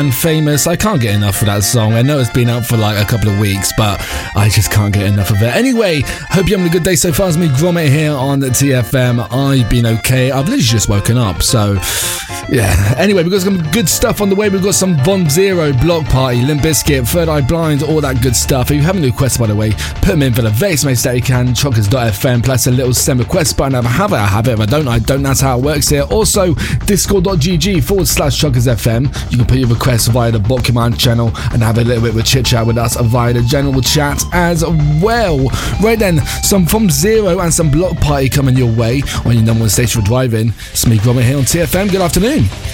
and Famous. I can't get enough of that song. I know it's been out for like a couple of weeks, but I just can't get enough of it. Anyway, hope you're having a good day so far. It's me, Gromit, here on the TFM. I've been okay. I've literally just woken up, so yeah. Anyway, we've got some good stuff on the way. We've got some Von Zero, Block Party, Limp Bizkit, Third Eye Blind, all that good stuff. If you have any requests, by the way, put them in for the various mates that you can. Chockers.fm, plus a little send request button. If I have it, I have it. If I don't, I don't. That's how it works here. Also, discord.gg/ChockersFM. You can put your requests via the bot command channel and have a little bit of a chit chat with us via the general chat as well. Right then, some From Zero and some Block Party coming your way on your number one station for driving. It's me, Gromit, here on TFM. Good afternoon.